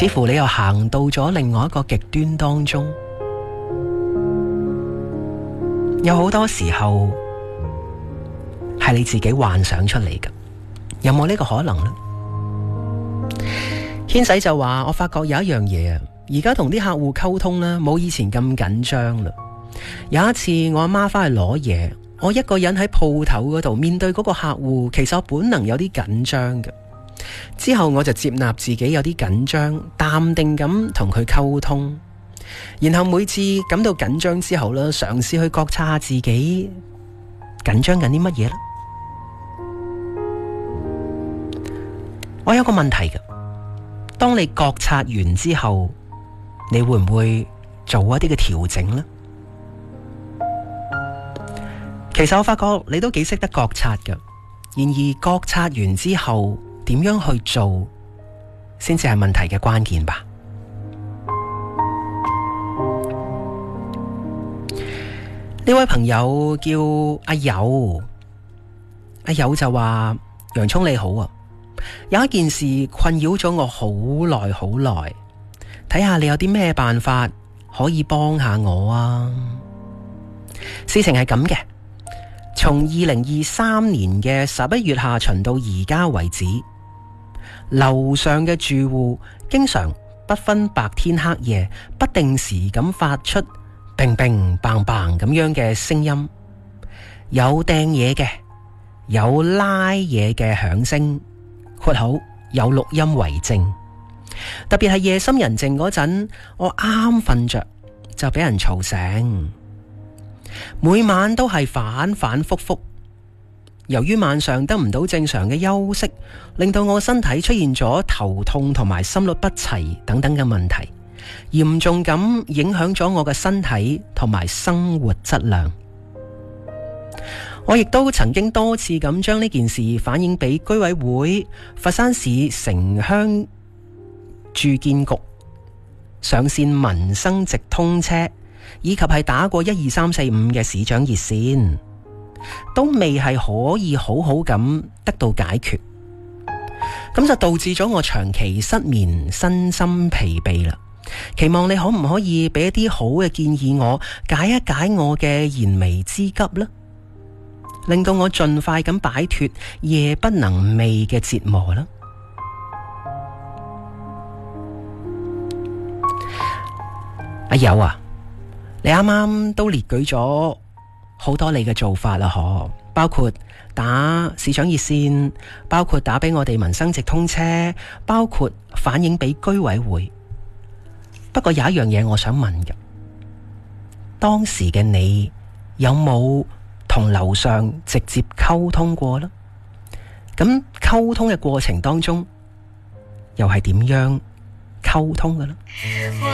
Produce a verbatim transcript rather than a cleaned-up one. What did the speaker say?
似乎你又行到咗另外一個極端當中。有好多時候係你自己幻想出嚟嘅，有冇呢個可能呢？軒仔就話：我發覺有一樣嘢啊，而家同啲客戶溝通呢，冇以前咁緊張啦。有一次我阿媽翻去攞嘢，我一個人喺鋪頭嗰度面對嗰個客戶，其實我本能有啲緊張嘅。之後我就接納自己有啲緊張，淡定咁同佢溝通。然後每次感到緊張之後呢，嘗試去覺察下自己緊張緊啲乜嘢呢？我有個問題嘅，當你覺察完之後，你會唔會做一啲嘅調整呢？其實我發覺你都幾識得覺察嘅，然而覺察完之後點樣去做先至係問題嘅關鍵吧。呢位朋友叫阿友，阿友就話：洋蔥你好啊，有一件事困擾咗我好耐好耐，睇下你有啲咩辦法可以幫下我啊。事情係咁嘅，從二零二三年嘅十一月下旬到而家為止，樓上嘅住戶經常不分白天黑夜，不定時咁發出乒乒乓乓咁樣嘅聲音，有掟嘢嘅，有拉嘢嘅響聲，括號有錄音為證。特別係夜深人靜嗰陣，我啱瞓着就俾人嘈醒，每晚都係反反复复。由於晚上得唔到正常嘅休息，令到我身體出現咗頭痛同埋心律不齊等等嘅問題，嚴重咁影響咗我嘅身體同埋生活質量。我亦都曾經多次咁將呢件事反映俾居委會、佛山市城鄉住建局、上線民生直通車，以及係打過一二三四五嘅市長熱線，都未係可以好好咁得到解決。咁就導致咗我長期失眠、身心疲憊啦。期望你可唔可以俾一啲好嘅建議我，解一解我嘅燃眉之急呢？令到我盡快咁擺脫夜不能寐嘅折磨啦。阿友啊，你啱啱都列舉咗好多你嘅做法啦，嗬，包括打市長熱線，包括打俾我哋民生直通車，包括反映俾居委會。不過有一樣嘢我想問嘅，當時嘅你有冇同樓上直接溝通過呢？咁溝通嘅過程當中又係點樣溝通嘅呢？